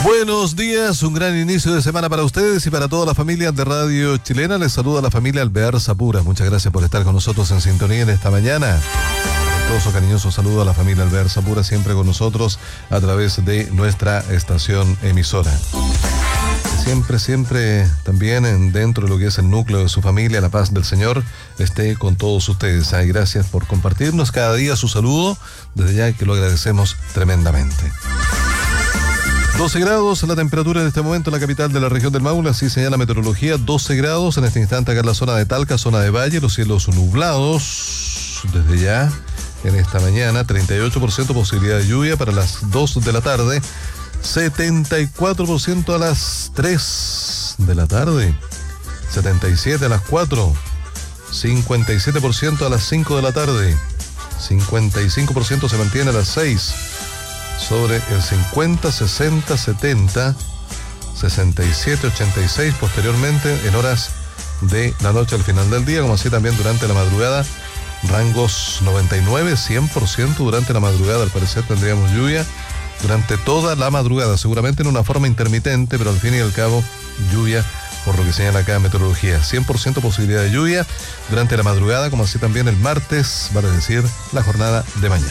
Buenos días, un gran inicio de semana para ustedes y para toda la familia de Radio Chilena. Les saluda la familia Alvear Sapura. Muchas gracias por estar con nosotros en sintonía en esta mañana. Afectuoso, cariñoso saludo a la familia Alvear Sapura, siempre con nosotros a través de nuestra estación emisora. Siempre también dentro de lo que es el núcleo de su familia, la paz del Señor esté con todos ustedes. Y gracias por compartirnos cada día su saludo, desde ya que lo agradecemos tremendamente. 12 grados la temperatura en este momento en la capital de la región del Maule, así señala meteorología, 12 grados en este instante acá en la zona de Talca, zona de Valle, los cielos nublados desde ya en esta mañana, 38% posibilidad de lluvia para las 2 de la tarde, 74% a las 3 de la tarde, 77% a las 4, 57% a las 5 de la tarde, 55% se mantiene a las 6, sobre el 50, 60, 70, 67, 86 posteriormente en horas de la noche al final del día, como así también durante la madrugada, rangos 99, 100% durante la madrugada. Al parecer tendríamos lluvia durante toda la madrugada, seguramente en una forma intermitente, pero al fin y al cabo lluvia, por lo que señala acá meteorología, 100% posibilidad de lluvia durante la madrugada, como así también el martes, vale decir, la jornada de mañana.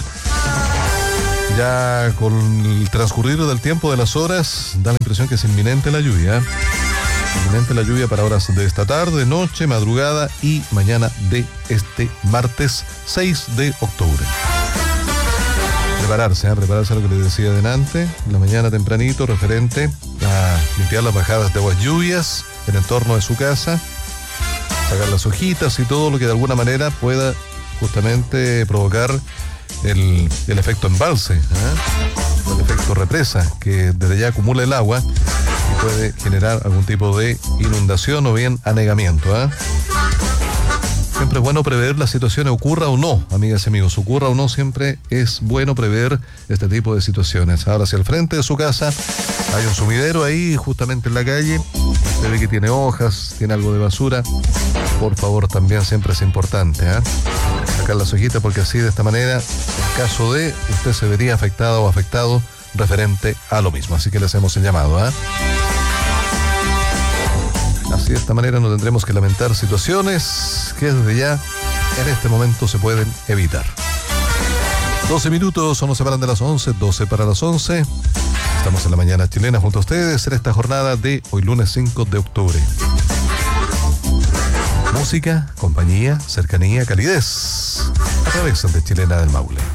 Ya con el transcurrir del tiempo, de las horas, da la impresión que es inminente la lluvia. Inminente la lluvia para horas de esta tarde, noche, madrugada y mañana de este martes 6 de octubre. Prepararse a lo que les decía delante, en la mañana tempranito, referente a limpiar las bajadas de aguas lluvias en el entorno de su casa, sacar las hojitas y todo lo que de alguna manera pueda justamente provocar el efecto embalse, el efecto represa, que desde ya acumula el agua y puede generar algún tipo de inundación o bien anegamiento. Siempre es bueno prever las situaciones, ocurra o no, amigas y amigos, ocurra o no, siempre es bueno prever este tipo de situaciones. Ahora, si al frente de su casa hay un sumidero ahí, justamente en la calle, usted ve que tiene hojas, tiene algo de basura, por favor, también siempre es importante, sacar las hojitas, porque así, de esta manera, en caso de, usted se vería afectada o afectado referente a lo mismo. Así que le hacemos el llamado, Así, de esta manera, no tendremos que lamentar situaciones que desde ya, en este momento, se pueden evitar. 12 minutos, o nos separan de las 11, 12 para las 11. Estamos en la mañana chilena junto a ustedes en esta jornada de hoy lunes 5 de octubre. Música, compañía, cercanía, calidez, a través de Chilena del Maule.